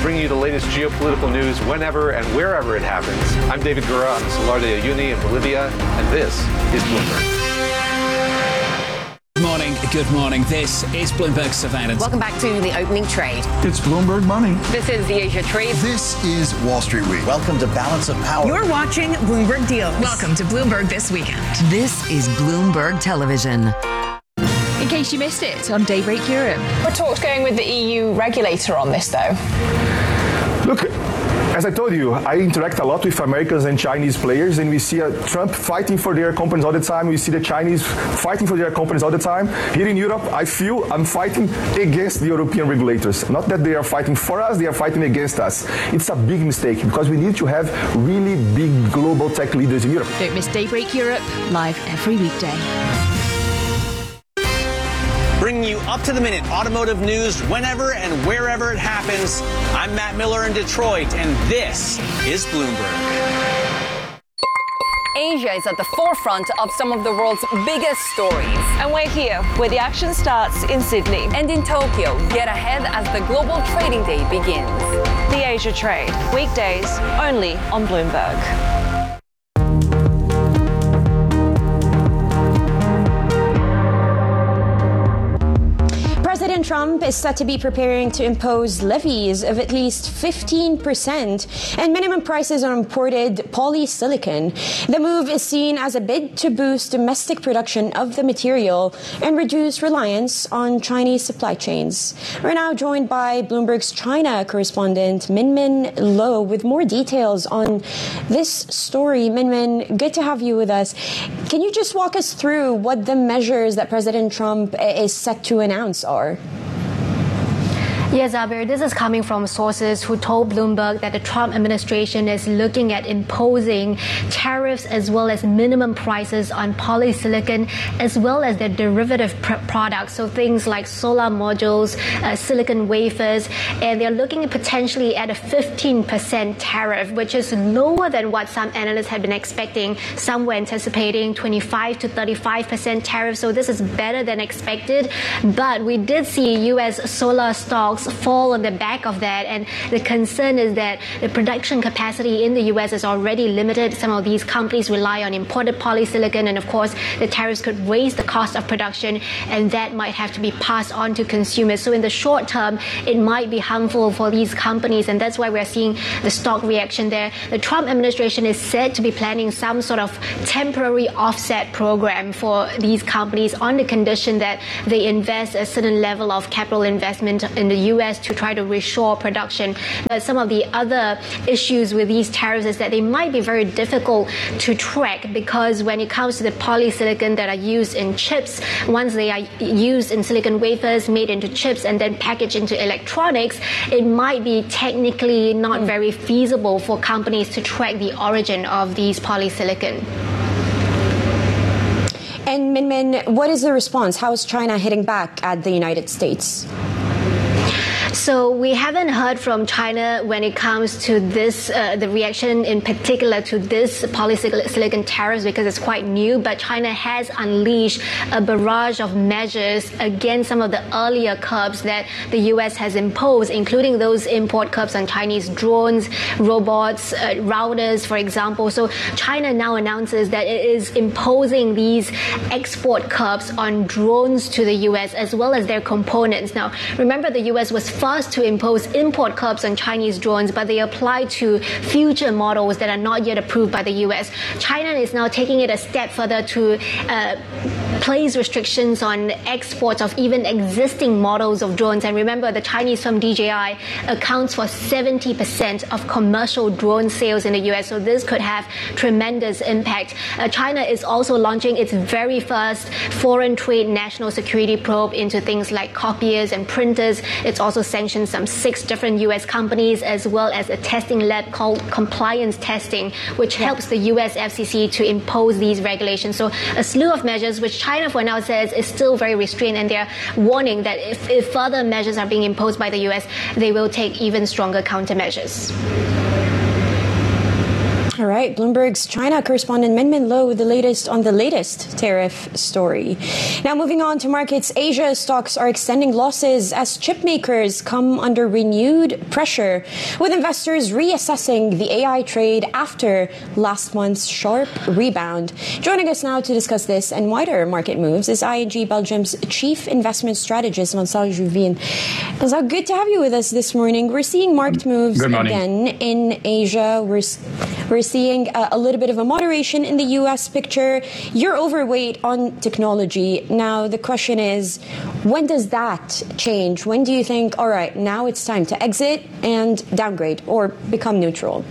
bringing you the latest geopolitical news whenever and wherever it happens. I'm David Gura on the Salar de Uyuni in Bolivia, and this is Bloomberg. Good morning. This is Bloomberg Surveillance. Welcome back to the opening trade. It's Bloomberg Money. This is the Asia Trade. This is Wall Street Week. Welcome to Balance of Power. You're watching Bloomberg Deals. Welcome to Bloomberg This Weekend. This is Bloomberg Television. In case you missed it on Daybreak Europe. We're talks going with the EU regulator on this, though. Look, as I told you, I interact a lot with Americans and Chinese players, and we see Trump fighting for their companies all the time. We see the Chinese fighting for their companies all the time. Here in Europe, I feel I'm fighting against the European regulators. Not that they are fighting for us, they are fighting against us. It's a big mistake because we need to have really big global tech leaders in Europe. Don't miss Daybreak Europe, live every weekday. Bringing you up-to-the-minute automotive news whenever and wherever it happens. I'm Matt Miller in Detroit, and this is Bloomberg. Asia is at the forefront of some of the world's biggest stories. And we're here, where the action starts in Sydney. And in Tokyo, get ahead as the global trading day begins. The Asia Trade, weekdays only on Bloomberg. President Trump is said to be preparing to impose levies of at least 15% and minimum prices on imported polysilicon. The move is seen as a bid to boost domestic production of the material and reduce reliance on Chinese supply chains. We're now joined by Bloomberg's China correspondent Minmin Lo with more details on this story. Minmin, good to have you with us. Can you just walk us through what the measures that President Trump is set to announce are? Yes, Abir, this is coming from sources who told Bloomberg that the Trump administration is looking at imposing tariffs as well as minimum prices on polysilicon as well as their derivative products, so things like solar modules, silicon wafers, and they're looking potentially at a 15% tariff, which is lower than what some analysts had been expecting. Some were anticipating 25 to 35% tariff, so this is better than expected. But we did see U.S. solar stocks fall on the back of that, and the concern is that the production capacity in the U.S. is already limited. Some of these companies rely on imported polysilicon, and of course the tariffs could raise the cost of production, and that might have to be passed on to consumers. So in the short term, it might be harmful for these companies, and that's why we're seeing the stock reaction there. The Trump administration is said to be planning some sort of temporary offset program for these companies on the condition that they invest a certain level of capital investment in the U.S. to try to reshore production. But some of the other issues with these tariffs is that they might be very difficult to track, because when it comes to the polysilicon that are used in chips, once they are used in silicon wafers, made into chips and then packaged into electronics, it might be technically not very feasible for companies to track the origin of these polysilicon. And Minmin, what is the response? How is China hitting back at the United States? So we haven't heard from China when it comes to this, the reaction in particular to this polysilicon tariffs, because it's quite new. But China has unleashed a barrage of measures against some of the earlier curbs that the U.S. has imposed, including those import curbs on Chinese drones, robots, routers, for example. So China now announces that it is imposing these export curbs on drones to the U.S. as well as their components. Now, remember, the U.S. was first to impose import curbs on Chinese drones, but they apply to future models that are not yet approved by the U.S. China is now taking it a step further to place restrictions on exports of even existing models of drones. And remember, the Chinese firm DJI accounts for 70% of commercial drone sales in the U.S., so this could have tremendous impact. China is also launching its very first foreign trade national security probe into things like copiers and printers. It's also sanctioned some 6 different U.S. companies, as well as a testing lab called Compliance Testing, which helps the U.S. FCC to impose these regulations. So a slew of measures, which China for now says is still very restrained, and they're warning that if further measures are being imposed by the U.S., they will take even stronger countermeasures. All right, Bloomberg's China correspondent Min Lo with the latest on the latest tariff story. Now, moving on to markets, Asia stocks are extending losses as chip makers come under renewed pressure, with investors reassessing the AI trade after last month's sharp rebound. Joining us now to discuss this and wider market moves is ING Belgium's Chief Investment Strategist, Vincent Juvin. Vincent, good to have you with us this morning. We're seeing marked moves again in Asia. We're seeing a little bit of a moderation in the U.S. picture. You're overweight on technology. Now, the question is, when does that change? When do you think, all right, now it's time to exit and downgrade or become neutral?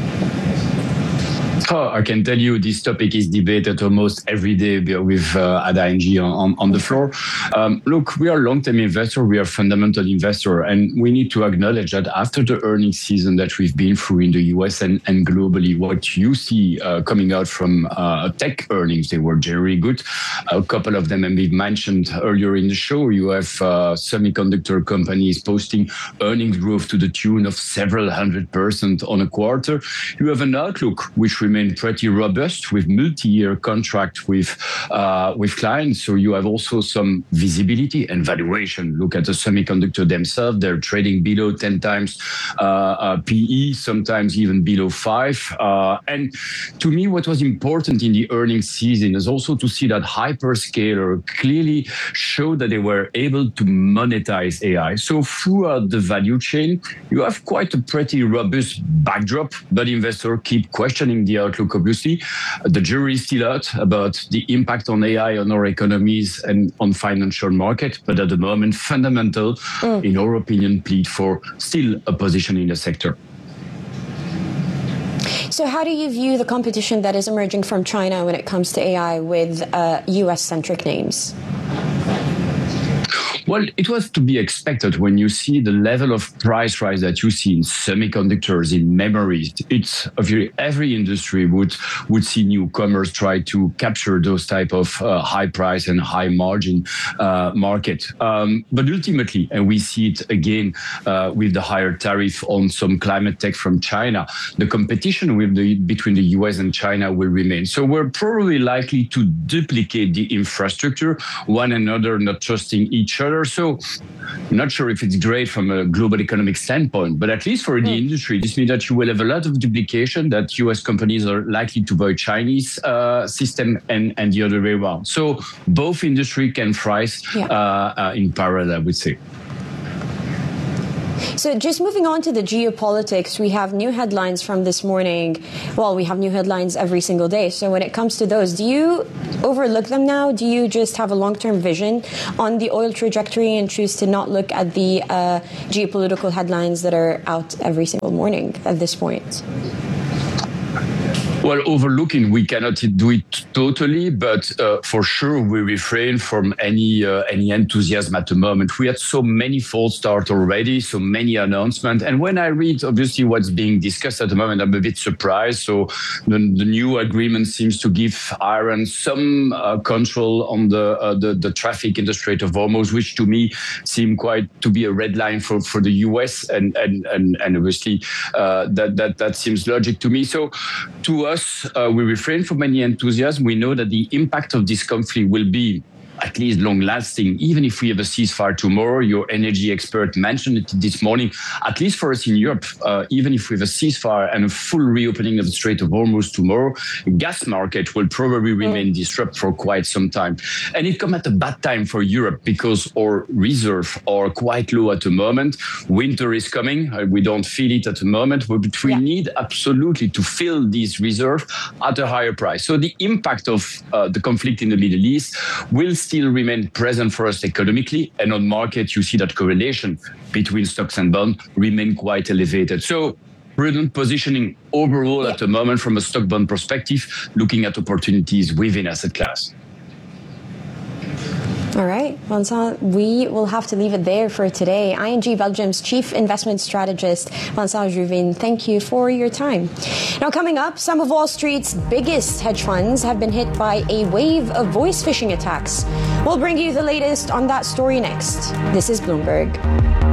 Oh, I can tell you this topic is debated almost every day with at ING on the floor. Look, we are long-term investor, we are fundamental investor, and we need to acknowledge that after the earnings season that we've been through in the US and globally, what you see coming out from tech earnings, they were generally good. A couple of them, and we've mentioned earlier in the show, you have semiconductor companies posting earnings growth to the tune of several 100% on a quarter. You have an outlook which remain pretty robust with multi-year contract with clients. So you have also some visibility and valuation. Look at the semiconductor themselves; they're trading below 10 times PE, sometimes even below 5. And to me, what was important in the earnings season is also to see that hyperscaler clearly showed that they were able to monetize AI. So throughout the value chain, you have quite a pretty robust backdrop, but investors keep questioning the outlook, obviously. The jury is still out about the impact on AI on our economies and on financial market, but at the moment, fundamental, in our opinion, plead for still a position in the sector. So how do you view the competition that is emerging from China when it comes to AI with US-centric names? Well, it was to be expected when you see the level of price rise that you see in semiconductors, in memories. It's every industry would see newcomers try to capture those type of high price and high margin market. But ultimately, and we see it again with the higher tariff on some climate tech from China, the competition between the US and China will remain. So we're probably likely to duplicate the infrastructure, one another not trusting each other. So I'm not sure if it's great from a global economic standpoint, but at least for the industry, this means that you will have a lot of duplication, that US companies are likely to buy Chinese system and the other way around. So both industry can thrive in parallel, I would say. So just moving on to the geopolitics, we have new headlines from this morning. Well, we have new headlines every single day. So when it comes to those, do you overlook them now? Do you just have a long-term vision on the oil trajectory and choose to not look at the geopolitical headlines that are out every single morning at this point? Well, overlooking, we cannot do it totally, but for sure we refrain from any enthusiasm at the moment. We had so many false starts already, so many announcements. And when I read, obviously, what's being discussed at the moment, I'm a bit surprised. So the new agreement seems to give Iran some control on the traffic in the Strait of Hormuz, which to me seem quite to be a red line for the US. And obviously that seems logic to me. So to us, we refrain from any enthusiasm. We know that the impact of this conflict will be at least long-lasting, even if we have a ceasefire tomorrow. Your energy expert mentioned it this morning. At least for us in Europe, even if we have a ceasefire and a full reopening of the Strait of Hormuz tomorrow, gas market will probably remain disrupted for quite some time. And it comes at a bad time for Europe because our reserves are quite low at the moment. Winter is coming. We don't feel it at the moment, but we need absolutely to fill these reserves at a higher price. So the impact of the conflict in the Middle East will still remain present for us economically, and on market you see that correlation between stocks and bonds remain quite elevated. So prudent positioning overall at the moment from a stock bond perspective, looking at opportunities within asset class. All right, Vincent, we will have to leave it there for today. ING Belgium's Chief Investment Strategist, Vincent Juvin, thank you for your time. Now, coming up, some of Wall Street's biggest hedge funds have been hit by a wave of voice phishing attacks. We'll bring you the latest on that story next. This is Bloomberg.